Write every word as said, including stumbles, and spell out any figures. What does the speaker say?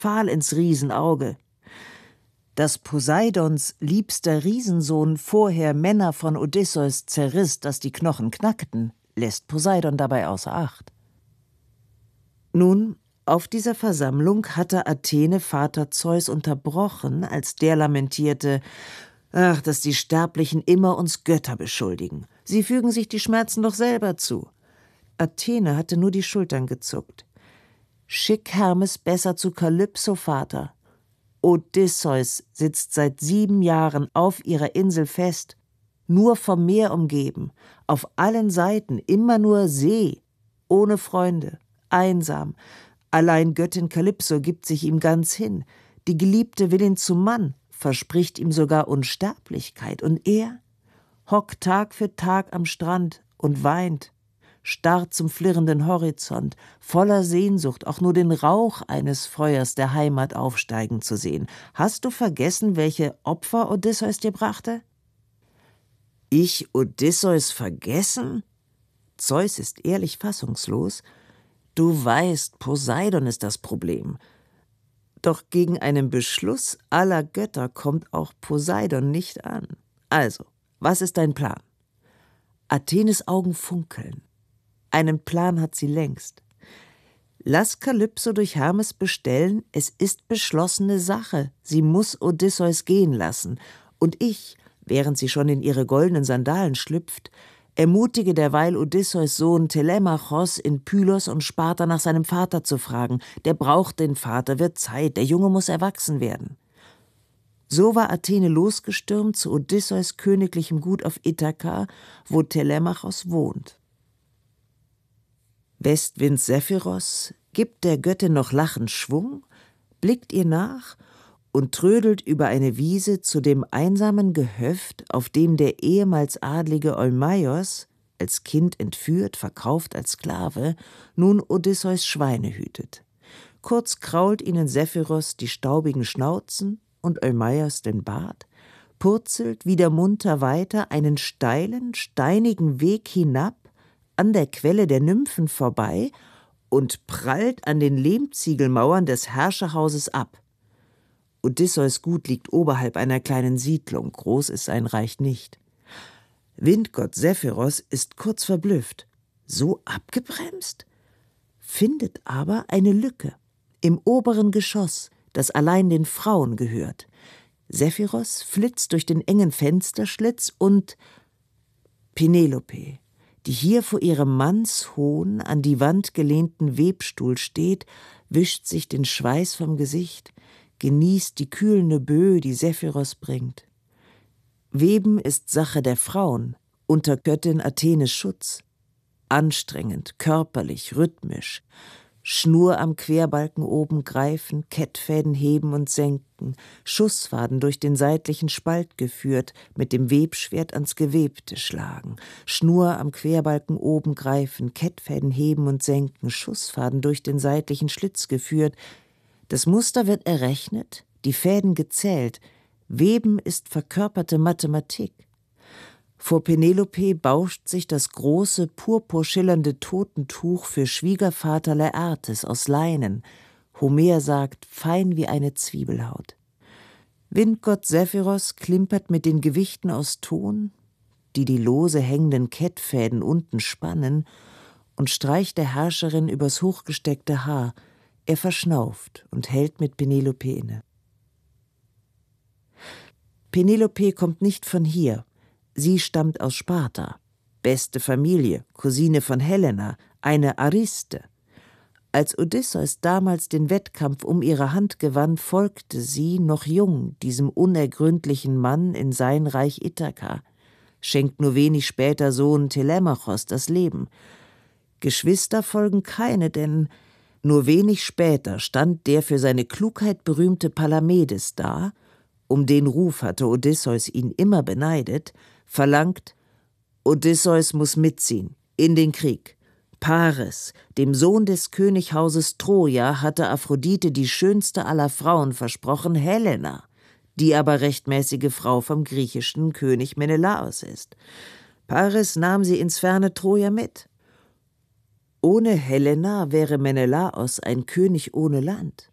fahl ins Riesenauge. Dass Poseidons liebster Riesensohn vorher Männer von Odysseus zerriss, dass die Knochen knackten, lässt Poseidon dabei außer Acht. Nun, auf dieser Versammlung hatte Athene Vater Zeus unterbrochen, als der lamentierte: »Ach, dass die Sterblichen immer uns Götter beschuldigen. Sie fügen sich die Schmerzen doch selber zu.« Athene hatte nur die Schultern gezuckt. »Schick Hermes besser zu Kalypso, Vater. Odysseus sitzt seit sieben Jahren auf ihrer Insel fest, nur vom Meer umgeben, auf allen Seiten immer nur See, ohne Freunde, einsam. Allein Göttin Kalypso gibt sich ihm ganz hin. Die Geliebte will ihn zum Mann, verspricht ihm sogar Unsterblichkeit. Und er hockt Tag für Tag am Strand und weint, starrt zum flirrenden Horizont, voller Sehnsucht, auch nur den Rauch eines Feuers der Heimat aufsteigen zu sehen. Hast du vergessen, welche Opfer Odysseus dir brachte?« »Ich Odysseus vergessen?« Zeus ist ehrlich fassungslos. »Du weißt, Poseidon ist das Problem. Doch gegen einen Beschluss aller Götter kommt auch Poseidon nicht an. Also, was ist dein Plan?« Athenes Augen funkeln. Einen Plan hat sie längst. »Lass Kalypso durch Hermes bestellen, es ist beschlossene Sache. Sie muss Odysseus gehen lassen. Und ich, während sie schon in ihre goldenen Sandalen schlüpft, ermutige derweil Odysseus Sohn Telemachos in Pylos und Sparta nach seinem Vater zu fragen. Der braucht den Vater, wird Zeit, der Junge muss erwachsen werden.« So war Athene losgestürmt zu Odysseus königlichem Gut auf Ithaka, wo Telemachos wohnt. Westwind Zephyros gibt der Göttin noch lachend Schwung, blickt ihr nach und trödelt über eine Wiese zu dem einsamen Gehöft, auf dem der ehemals adlige Eumaios, als Kind entführt, verkauft als Sklave, nun Odysseus Schweine hütet. Kurz krault ihnen Zephyros die staubigen Schnauzen und Eumaios den Bart, purzelt wieder munter weiter einen steilen, steinigen Weg hinab, an der Quelle der Nymphen vorbei und prallt an den Lehmziegelmauern des Herrscherhauses ab. Odysseus Gut liegt oberhalb einer kleinen Siedlung, groß ist sein Reich nicht. Windgott Zephyros ist kurz verblüfft. So abgebremst? Findet aber eine Lücke im oberen Geschoss, das allein den Frauen gehört. Zephyros flitzt durch den engen Fensterschlitz und Penelope, die hier vor ihrem mannshohen, an die Wand gelehnten Webstuhl steht, wischt sich den Schweiß vom Gesicht, genießt die kühlende Böe, die Zephyros bringt. Weben ist Sache der Frauen, unter Göttin Athenes Schutz. Anstrengend, körperlich, rhythmisch. Schnur am Querbalken oben greifen, Kettfäden heben und senken, Schussfaden durch den seitlichen Spalt geführt, mit dem Webschwert ans Gewebte schlagen, Schnur am Querbalken oben greifen, Kettfäden heben und senken, Schussfaden durch den seitlichen Schlitz geführt. Das Muster wird errechnet, die Fäden gezählt, Weben ist verkörperte Mathematik. Vor Penelope bauscht sich das große, purpurschillernde Totentuch für Schwiegervater Laertes aus Leinen. Homer sagt, fein wie eine Zwiebelhaut. Windgott Zephyros klimpert mit den Gewichten aus Ton, die die lose hängenden Kettfäden unten spannen, und streicht der Herrscherin übers hochgesteckte Haar. Er verschnauft und hält mit Penelope inne. Penelope kommt nicht von hier. Sie stammt aus Sparta, beste Familie, Cousine von Helena, eine Ariste. Als Odysseus damals den Wettkampf um ihre Hand gewann, folgte sie, noch jung, diesem unergründlichen Mann in sein Reich Ithaka, schenkt nur wenig später Sohn Telemachos das Leben. Geschwister folgen keine, denn nur wenig später stand der für seine Klugheit berühmte Palamedes da, um den Ruf hatte Odysseus ihn immer beneidet, verlangt, Odysseus muss mitziehen, in den Krieg. Paris, dem Sohn des Könighauses Troja, hatte Aphrodite die schönste aller Frauen versprochen, Helena, die aber rechtmäßige Frau vom griechischen König Menelaos ist. Paris nahm sie ins ferne Troja mit. Ohne Helena wäre Menelaos ein König ohne Land.